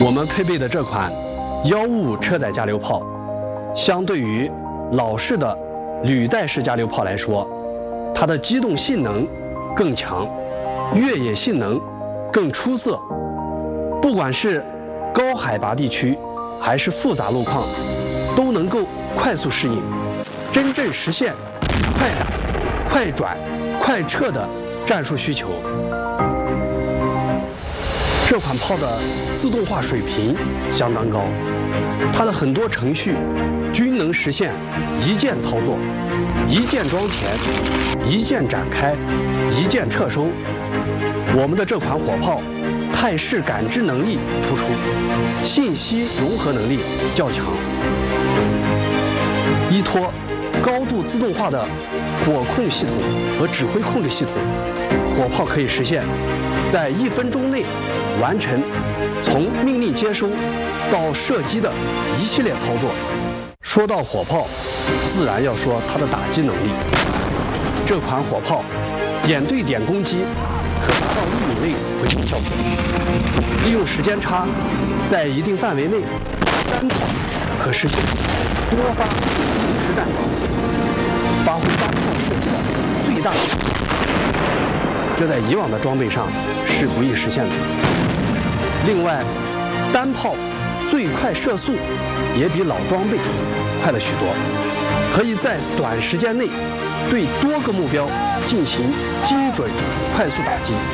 我们配备的这款155车载加榴炮，相对于老式的履带式加榴炮来说，它的机动性能更强，越野性能更出色。不管是高海拔地区还是复杂路况，都能够快速适应，真正实现快打、快转、快撤的战术需求。这款炮的自动化水平相当高，它的很多程序均能实现一键操作、一键装填、一键展开、一键撤收。我们的这款火炮态势感知能力突出，信息融合能力较强。依托高度自动化的火控系统和指挥控制系统，火炮可以实现在1分钟内完成从命令接收到射击的一系列操作。说到火炮，自然要说它的打击能力。这款火炮点对点攻击可达到1米内回弹效果，利用时间差，在一定范围内单炮可实现多发同时弹道，发挥单炮射击的最大效果。这在以往的装备上是不易实现的。另外，单炮最快射速也比老装备快了许多，可以在短时间内对多个目标进行精准快速打击。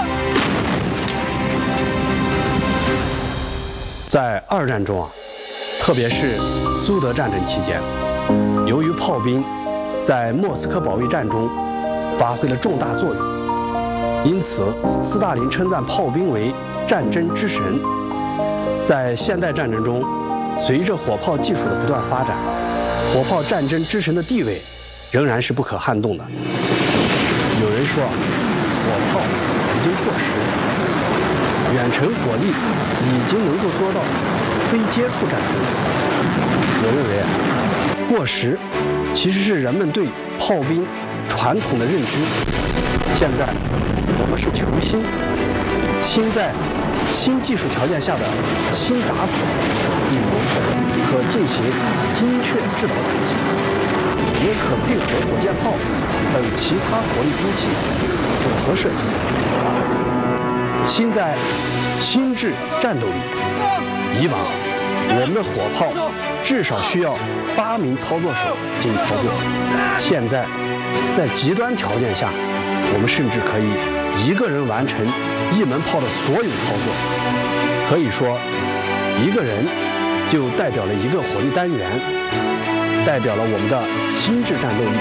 在2战中特别是苏德战争期间，由于炮兵在莫斯科保卫战中发挥了重大作用，因此斯大林称赞炮兵为战争之神。在现代战争中，随着火炮技术的不断发展，火炮战争之神的地位仍然是不可撼动的。有人说，火炮已经过时，远程火力已经能够做到非接触战争。我认为，过时其实是人们对炮兵传统的认知。现在我们是求新，新在新技术条件下的新打法，比如可进行精确制导打击，也可配合火箭炮等其他火力兵器组合射击。新在心智战斗力。以往我们的火炮至少需要8名操作手进行操作，现在在极端条件下，我们甚至可以1个人完成一门炮的所有操作。可以说，1个人就代表了1个火力单元，代表了我们的心智战斗力。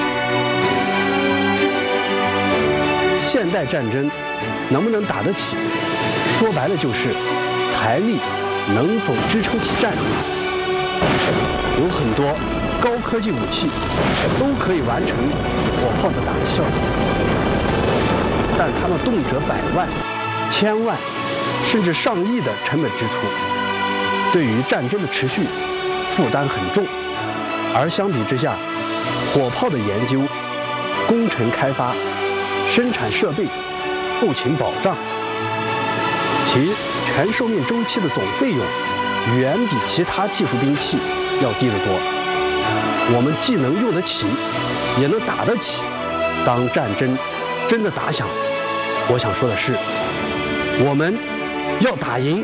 现代战争能不能打得起，说白了就是财力能否支撑起战力。有很多高科技武器都可以完成火炮的打击效果，但它们动辄100万、1000万，甚至上亿的成本支出，对于战争的持续负担很重。而相比之下，火炮的研究、工程开发、生产设备、后勤保障，其全寿命周期的总费用远比其他技术兵器要低得多。我们既能用得起，也能打得起。当战争真的打响，我想说的是，我们要打赢。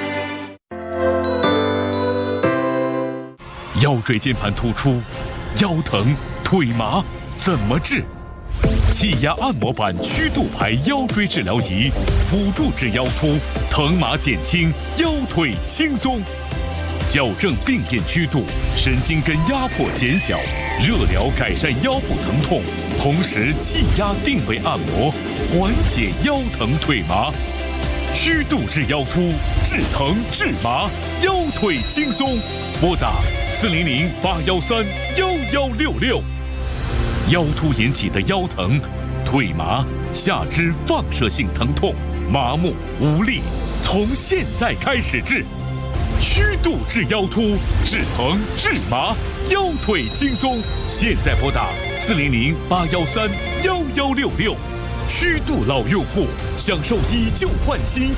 腰椎间盘突出、腰疼、腿麻怎么治？气压按摩板曲度牌腰椎治疗仪，辅助治腰突，疼麻减轻，腰腿轻松，矫正病变曲度，神经根压迫减小，热疗改善腰部疼痛，同时气压定位按摩，缓解腰疼腿麻。曲度治腰突，治疼治麻，腰腿轻松。拨打400-813-1166。腰突引起的腰疼、腿麻、下肢放射性疼痛、麻木无力，从现在开始治。曲度治腰突，治疼治麻，腰腿轻松。现在拨打400-813-1166。曲度老用户享受以旧换新